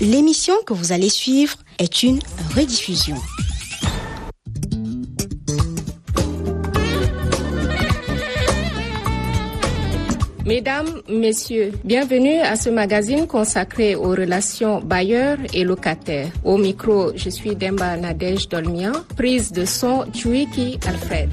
L'émission que vous allez suivre est une rediffusion. Mesdames, Messieurs, bienvenue à ce magazine consacré aux relations bailleurs et locataires. Au micro, je suis Demba Nadej Dolmian, prise de son Chuiki Alfred.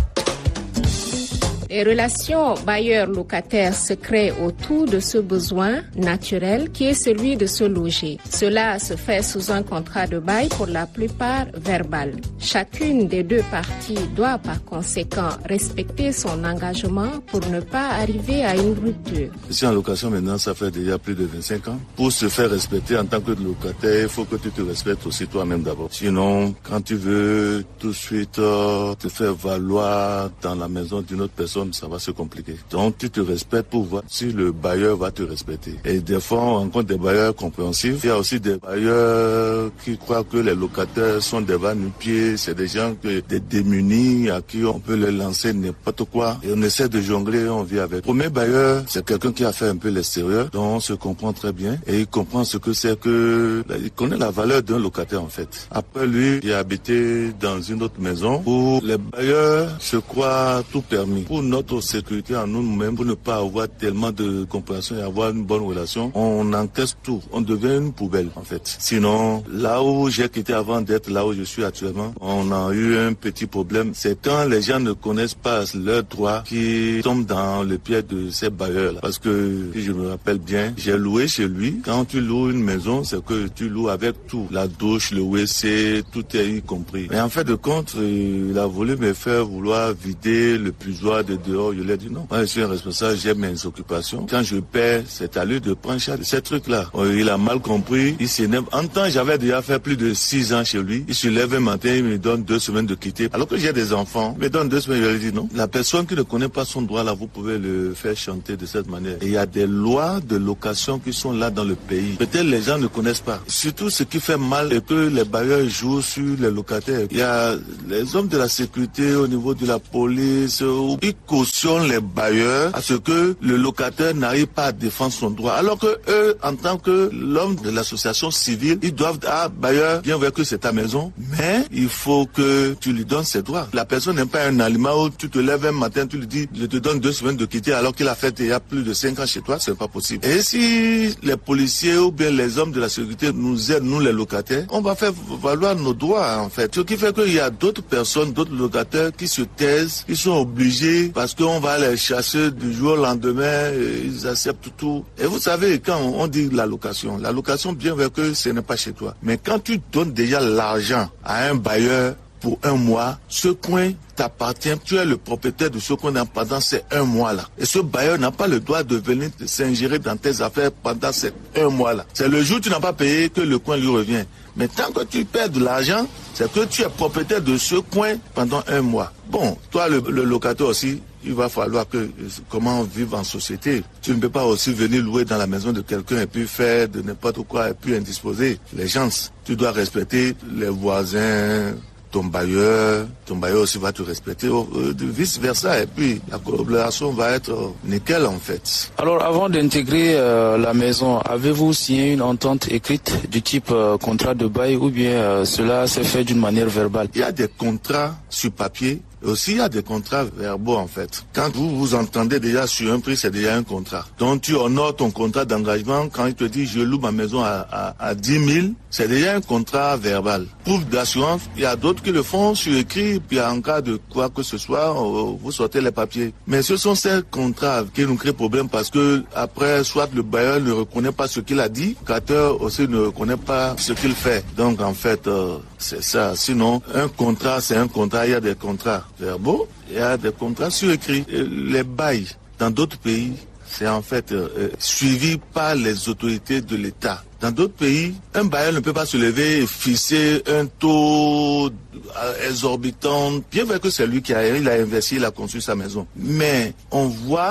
Les relations bailleurs-locataires se créent autour de ce besoin naturel qui est celui de se loger. Cela se fait sous un contrat de bail pour la plupart verbal. Chacune des deux parties doit par conséquent respecter son engagement pour ne pas arriver à une rupture. Ici en location maintenant, ça fait déjà plus de 25 ans. Pour se faire respecter en tant que locataire, il faut que tu te respectes aussi toi-même d'abord. Sinon, quand tu veux tout de suite te faire valoir dans la maison d'une autre personne, ça va se compliquer. Donc tu te respectes pour voir si le bailleur va te respecter. Et des fois on rencontre des bailleurs compréhensifs. Il y a aussi des bailleurs qui croient que les locataires sont des va-nu-pieds, c'est des gens des démunis à qui on peut leur lancer n'importe quoi. Et on essaie de jongler, on vit avec. Le premier bailleur, c'est quelqu'un qui a fait un peu l'extérieur, donc on se comprend très bien et il comprend ce que c'est que... Il connaît la valeur d'un locataire en fait. Après lui, il a habité dans une autre maison où les bailleurs se croient tout permis. Pour notre sécurité en nous-mêmes, pour ne pas avoir tellement de compréhension et avoir une bonne relation, on encaisse tout. On devient une poubelle, en fait. Sinon, là où j'ai quitté avant d'être là où je suis actuellement, on a eu un petit problème. C'est quand les gens ne connaissent pas leurs droits qui tombent dans le pied de ces bailleurs-là. Parce que, si je me rappelle bien, j'ai loué chez lui. Quand tu loues une maison, c'est que tu loues avec tout. La douche, le WC, tout est y compris. Mais en fait de compte, il a voulu me faire vouloir vider le puisoir de dehors. Je lui ai dit non. Moi, je suis un responsable, j'ai mes occupations. Quand je paie, c'est à lui de prendre charge de ces trucs-là. Il a mal compris, il s'énerve. En temps, j'avais déjà fait plus de 6 ans chez lui. Il se lève un matin, il me donne 2 semaines de quitter. Alors que j'ai des enfants, il me donne 2 semaines, je lui ai dit non. La personne qui ne connaît pas son droit, là, vous pouvez le faire chanter de cette manière. Et il y a des lois de location qui sont là dans le pays. Peut-être les gens ne connaissent pas. Surtout ce qui fait mal est que les bailleurs jouent sur les locataires. Il y a les hommes de la sécurité au niveau de la police, ils cautionnent les bailleurs à ce que le locataire n'arrive pas à défendre son droit. Alors que eux, en tant que l'homme de l'association civile, ils doivent, bailleur, bien voir que c'est ta maison, mais il faut que tu lui donnes ses droits. La personne n'est pas un aliment où tu te lèves un matin, tu lui dis, je te donne 2 semaines de quitter alors qu'il a fait il y a plus de 5 ans chez toi, c'est pas possible. Et si les policiers ou bien les hommes de la sécurité nous aident, nous les locataires, on va faire valoir nos droits, en fait. Ce qui fait qu'il y a d'autres personnes, d'autres locataires qui se taisent, qui sont obligés parce qu'on va les chasser du jour au lendemain, ils acceptent tout. Et vous savez, quand on dit la location, bien vrai que ce n'est pas chez toi. Mais quand tu donnes déjà l'argent à un bailleur pour 1 mois, ce coin t'appartient, tu es le propriétaire de ce coin pendant ces 1 mois-là. Et ce bailleur n'a pas le droit de venir s'ingérer dans tes affaires pendant ces 1 mois-là. C'est le jour où tu n'as pas payé que le coin lui revient. Mais tant que tu perds de l'argent, c'est que tu es propriétaire de ce coin pendant 1 mois. Bon, toi le locataire aussi, il va falloir que comment vivre en société. Tu ne peux pas aussi venir louer dans la maison de quelqu'un et puis faire de n'importe quoi et puis indisposer les gens. Tu dois respecter les voisins, ton bailleur aussi va te respecter, vice versa, et puis la collaboration va être nickel en fait. Alors avant d'intégrer la maison, avez-vous signé une entente écrite du type contrat de bail ou bien cela s'est fait d'une manière verbale? Il y a des contrats sur papier. Aussi, il y a des contrats verbaux, en fait. Quand vous vous entendez déjà sur un prix, c'est déjà un contrat. Donc, tu honores ton contrat d'engagement. Quand il te dit, je loue ma maison à 10 000, c'est déjà un contrat verbal. Proof d'assurance, il y a d'autres qui le font sur écrit, puis en cas de quoi que ce soit, vous sortez les papiers. Mais ce sont ces contrats qui nous créent problème parce que, après, soit le bailleur ne reconnaît pas ce qu'il a dit, le locataire aussi ne reconnaît pas ce qu'il fait. Donc, en fait, c'est ça. Sinon, un contrat, c'est un contrat. Il y a des contrats verbaux, il y a des contrats surécrits. Les bails dans d'autres pays, c'est en fait suivi par les autorités de l'État. Dans d'autres pays, un bailleur ne peut pas se lever et fixer un taux exorbitant. Bien vrai que c'est lui qui a investi, il a construit sa maison. Mais on voit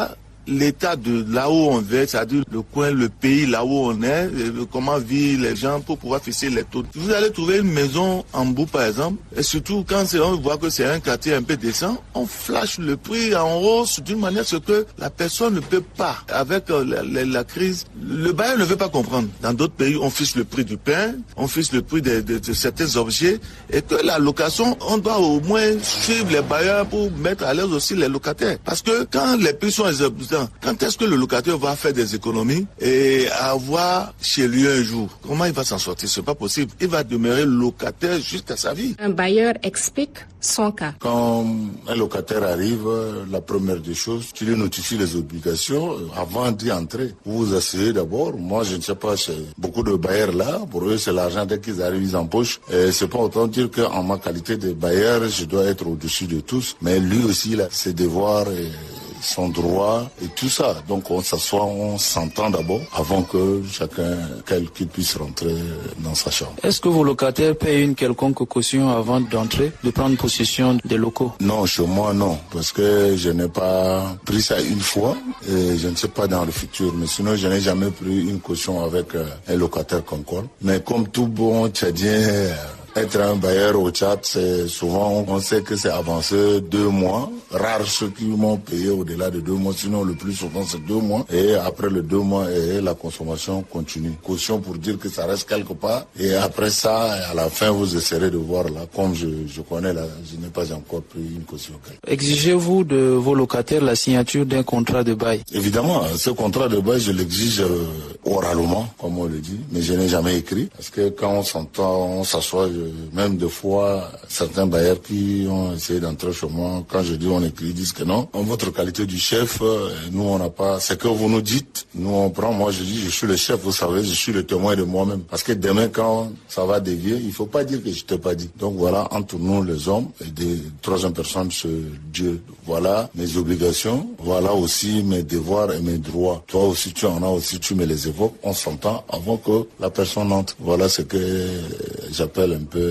l'état de là où on va, c'est-à-dire le coin, le pays, là où on est, comment vivent les gens pour pouvoir fixer les taux. Vous allez trouver une maison en bout, par exemple, et surtout quand on voit que c'est un quartier un peu décent, on flash le prix en hausse d'une manière ce que la personne ne peut pas. Avec la crise, le bailleur ne veut pas comprendre. Dans d'autres pays, on fixe le prix du pain, on fixe le prix de certains objets, et que la location, on doit au moins suivre les bailleurs pour mettre à l'aise aussi les locataires. Parce que quand les prix sont exorbitants, quand est-ce que le locataire va faire des économies et avoir chez lui un jour? Comment il va s'en sortir? C'est pas possible. Il va demeurer locataire jusqu'à sa vie. Un bailleur explique son cas. Quand un locataire arrive, la première des choses, tu lui notifies les obligations avant d'y entrer. Vous vous asseyez d'abord. Moi, je ne sais pas, c'est beaucoup de bailleurs là. Pour eux, c'est l'argent dès qu'ils arrivent, ils empochent. Et c'est pas autant dire qu'en ma qualité de bailleur, je dois être au-dessus de tous. Mais lui aussi, il a ses devoirs et son droit et tout ça. Donc on s'assoit, on s'entend d'abord avant que chacun, qu'il puisse rentrer dans sa chambre. Est-ce que vos locataires payent une quelconque caution avant d'entrer, de prendre possession des locaux? Non, chez moi non, parce que je n'ai pas pris ça une fois et je ne sais pas dans le futur. Mais sinon, je n'ai jamais pris une caution avec un locataire concord. Mais comme tout bon Tchadien, être un bailleur au Tchad, c'est souvent, on sait que c'est avancé 2 mois. Rares ceux qui m'ont payé au-delà de 2 mois, sinon le plus souvent c'est 2 mois. Et après le 2 mois, et la consommation continue. Caution pour dire que ça reste quelque part. Et après ça, à la fin, vous essaierez de voir là, comme je connais là, je n'ai pas encore pris une caution. Exigez-vous de vos locataires la signature d'un contrat de bail? Évidemment, ce contrat de bail, je l'exige oralement, comme on le dit, mais je n'ai jamais écrit. Parce que quand on s'entend, on s'assoit, même des fois, certains bailleurs qui ont essayé d'entrer chez moi, quand je dis on écrit, ils disent que non. En votre qualité du chef, nous on n'a pas, c'est que vous nous dites, nous on prend, moi je dis je suis le chef, vous savez, je suis le témoin de moi-même. Parce que demain quand ça va dévier, il faut pas dire que je t'ai pas dit. Donc voilà, entre nous les hommes et des troisième personnes, ce Dieu. Voilà mes obligations, voilà aussi mes devoirs et mes droits. Toi aussi tu en as aussi, tu me les évoques, on s'entend avant que la personne entre. Voilà ce que j'appelle un peu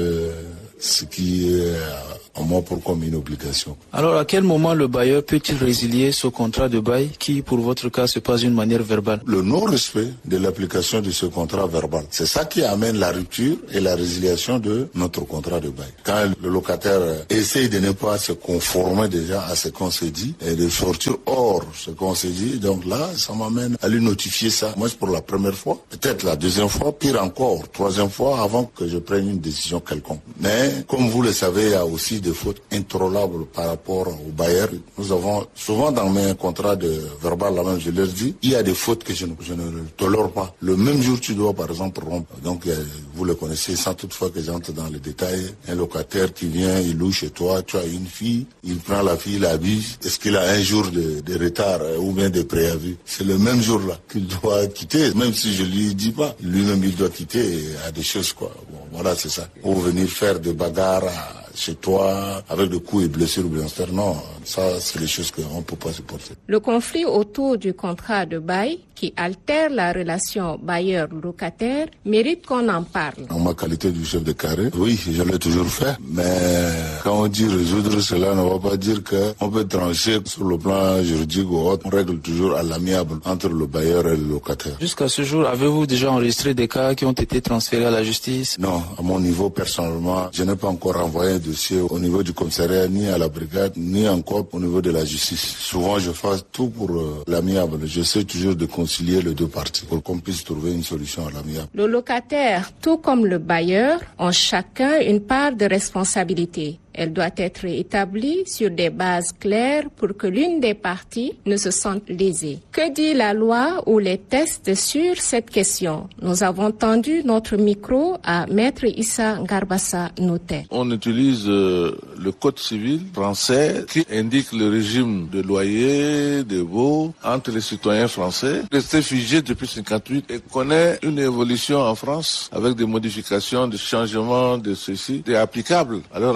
ce qui est en moi pour comme une obligation. Alors à quel moment le bailleur peut-il résilier ce contrat de bail qui pour votre cas se passe d'une manière verbale? Le non-respect de l'application de ce contrat verbal. C'est ça qui amène la rupture et la résiliation de notre contrat de bail. Quand le locataire essaye de ne pas se conformer déjà à ce qu'on s'est dit et de sortir hors ce qu'on s'est dit, donc là ça m'amène à lui notifier ça. Moi c'est pour la première fois, peut-être la deuxième fois, pire encore, troisième fois avant que je prenne une décision quelconque. Mais comme vous le savez, il y a aussi des fautes intolérables par rapport aux bailleurs. Nous avons souvent dans mes contrats de verbal, là même je leur dis, il y a des fautes que je ne tolère pas. Le même jour tu dois par exemple rompre. Donc vous le connaissez sans toutefois que j'entre dans les détails. Un locataire qui vient, il loue chez toi, tu as une fille, il prend la fille, il l'abuse. Est-ce qu'il a un jour de retard ou bien de préavis? C'est le même jour là qu'il doit quitter, même si je lui dis pas. Lui-même il doit quitter à des choses quoi. Bon, voilà c'est ça. Pour venir faire des bagarres chez toi, avec de coups et blessures ou blessures. Non, ça, c'est les choses qu'on ne peut pas supporter. Le conflit autour du contrat de bail qui altère la relation bailleur-locataire mérite qu'on en parle. En ma qualité du chef de carré, oui, je l'ai toujours fait. Mais quand on dit résoudre cela, ne va pas dire qu'on peut trancher sur le plan juridique ou autre. On règle toujours à l'amiable entre le bailleur et le locataire. Jusqu'à ce jour, avez-vous déjà enregistré des cas qui ont été transférés à la justice? Non, à mon niveau personnellement, je n'ai pas encore envoyé un dossier au niveau du commissariat, ni à la brigade, ni encore au niveau de la justice. Souvent, je fais tout pour l'amiable. J'essaie toujours de concilier les deux parties pour qu'on puisse trouver une solution à l'amiable. Le locataire, tout comme le bailleur, ont chacun une part de responsabilité. Elle doit être établie sur des bases claires pour que l'une des parties ne se sente lésée. Que dit la loi ou les textes sur cette question? Nous avons tendu notre micro à Maître Issa Ngarbassa Noté. On utilise le code civil français qui indique le régime de loyer, de baux entre les citoyens français, resté figé depuis 1958 et connaît une évolution en France avec des modifications, des changements de ceci, est applicable à l'heure actuelle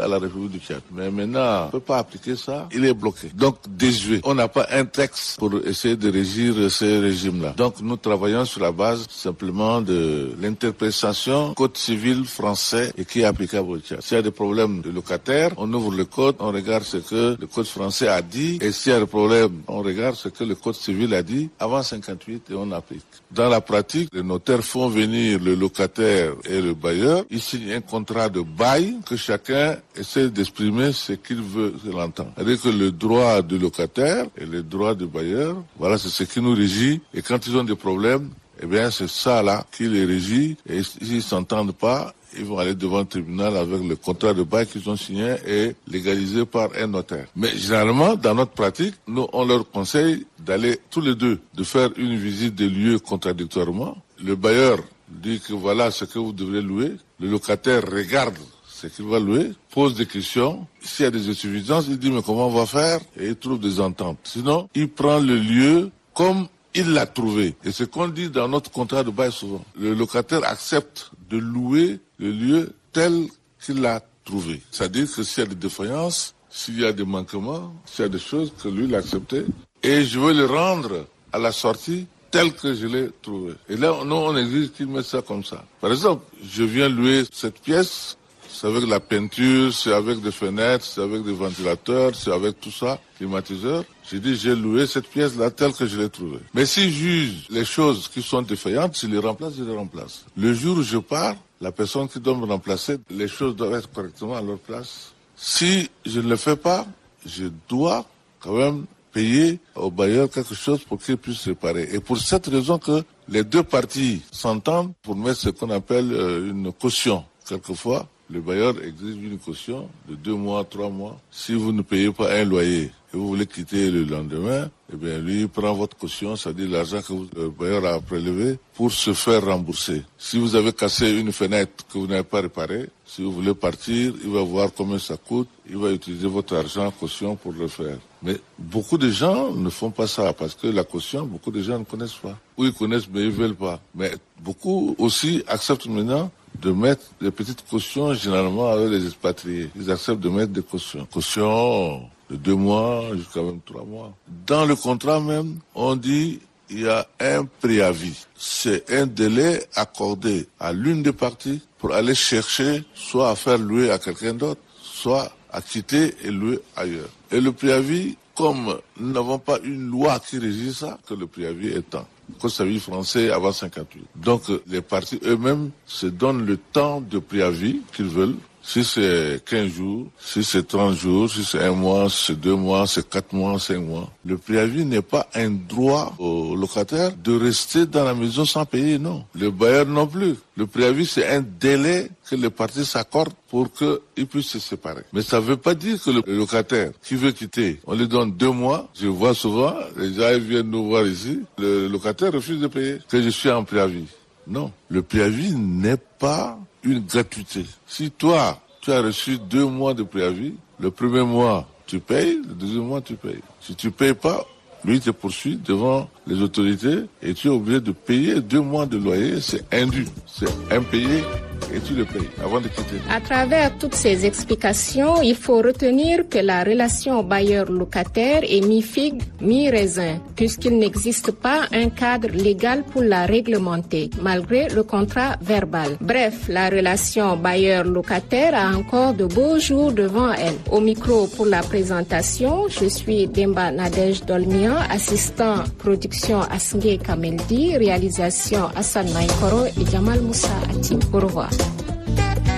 à la République du Tchad. Mais maintenant, on ne peut pas appliquer ça, il est bloqué. Donc, déjoué. On n'a pas un texte pour essayer de régir ces régimes-là. Donc, nous travaillons sur la base simplement de l'interprétation du code civil français et qui est applicable au Tchad. S'il y a des problèmes de locataires, on ouvre le code, on regarde ce que le code français a dit, et s'il y a des problèmes, on regarde ce que le code civil a dit avant 58 et on applique. Dans la pratique, les notaires font venir le locataire et le bailleur, ils signent un contrat de bail que chacun essaie d'exprimer ce qu'il veut, qu'il entend. C'est-à-dire que le droit du locataire et le droit du bailleur, voilà, c'est ce qui nous régit. Et quand ils ont des problèmes, eh bien, c'est ça là qui les régit. Et s'ils s'entendent pas, ils vont aller devant le tribunal avec le contrat de bail qu'ils ont signé et légalisé par un notaire. Mais généralement, dans notre pratique, nous, on leur conseille d'aller tous les deux, de faire une visite des lieux contradictoirement. Le bailleur dit que voilà ce que vous devrez louer. Le locataire regarde ce qu'il va louer, pose des questions. S'il y a des insuffisances, il dit mais comment on va faire? Et il trouve des ententes. Sinon, il prend le lieu comme il l'a trouvé. Et ce qu'on dit dans notre contrat de bail souvent. Le locataire accepte de louer le lieu tel qu'il l'a trouvé. C'est-à-dire que s'il y a des défaillances, s'il y a des manquements, s'il y a des choses que lui l'a accepté, et je veux le rendre à la sortie tel que je l'ai trouvé. Et là, nous, on exige qu'il mette ça comme ça. Par exemple, je viens louer cette pièce, c'est avec la peinture, c'est avec des fenêtres, c'est avec des ventilateurs, c'est avec tout ça, climatiseur. J'ai dit, j'ai loué cette pièce-là telle que je l'ai trouvée. Mais s'il juge les choses qui sont défaillantes, s'il les remplace, je les remplace. Le jour où je pars, la personne qui doit me remplacer, les choses doivent être correctement à leur place. Si je ne le fais pas, je dois quand même payer au bailleur quelque chose pour qu'il puisse réparer. Et pour cette raison que les deux parties s'entendent pour mettre ce qu'on appelle une caution. Quelquefois, le bailleur exige une caution de 2 mois, 3 mois. Si vous ne payez pas un loyer et vous voulez quitter le lendemain, eh bien, lui, il prend votre caution, c'est-à-dire l'argent que le bailleur a prélevé pour se faire rembourser. Si vous avez cassé une fenêtre que vous n'avez pas réparée, si vous voulez partir, il va voir combien ça coûte, il va utiliser votre argent caution pour le faire. Mais beaucoup de gens ne font pas ça parce que la caution, beaucoup de gens ne connaissent pas. Ou ils connaissent mais ils veulent pas. Mais beaucoup aussi acceptent maintenant de mettre des petites cautions généralement avec les expatriés. Ils acceptent de mettre des cautions. Caution de 2 mois jusqu'à même 3 mois. Dans le contrat même, on dit il y a un préavis. C'est un délai accordé à l'une des parties pour aller chercher soit à faire louer à quelqu'un d'autre, soit à quitter et louer ailleurs. Et le préavis, comme nous n'avons pas une loi qui régit ça, que le préavis est un code civil français avant 58. Donc les parties eux-mêmes se donnent le temps de préavis qu'ils veulent. Si c'est 15 jours, si c'est 30 jours, si c'est 1 mois, si c'est 2 mois, c'est 4 mois, 5 mois. Le préavis n'est pas un droit au locataire de rester dans la maison sans payer, non. Le bailleur non plus. Le préavis, c'est un délai que les parties s'accordent pour qu'ils puissent se séparer. Mais ça ne veut pas dire que le locataire qui veut quitter, on lui donne 2 mois. Je vois souvent, les gens viennent nous voir ici, le locataire refuse de payer, que je suis en préavis. Non, le préavis n'est pas une gratuité. Si toi, tu as reçu 2 mois de préavis, le premier mois, tu payes, le deuxième mois, tu payes. Si tu ne payes pas, lui te poursuit devant les autorités et tu es obligé de payer 2 mois de loyer. C'est indu, c'est impayé et tu le payes avant de quitter. À travers toutes ces explications, il faut retenir que la relation bailleur-locataire est mi-figue, mi-raisin, puisqu'il n'existe pas un cadre légal pour la réglementer, malgré le contrat verbal. Bref, la relation bailleur-locataire a encore de beaux jours devant elle. Au micro pour la présentation, je suis Demba Nadej Dolmian, assistant production Asnge Kameldi, réalisation Hassan Maïkoro et Jamal Moussa Atim. Au revoir.